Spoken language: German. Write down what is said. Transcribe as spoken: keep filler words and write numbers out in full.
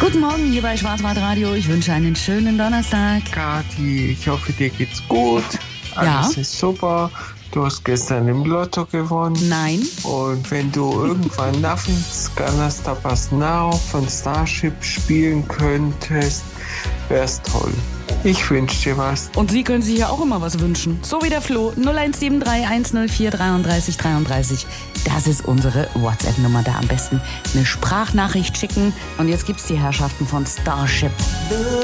Guten Morgen hier bei Schwarzwaldradio. Ich wünsche einen schönen Donnerstag. Kathi, ich hoffe, dir geht's gut. Alles Ja. ist super. Du hast gestern im Lotto gewonnen. Nein. Und wenn du irgendwann Nothing's Gonna Stop Us Now von Starship spielen könntest, wär's toll. Ich wünsche dir was. Und Sie können sich ja auch immer was wünschen. So wie der Flo. null eins sieben drei eins null vier drei drei drei drei. Das ist unsere WhatsApp-Nummer. Da am besten eine Sprachnachricht schicken. Und jetzt gibt's die Herrschaften von Starship.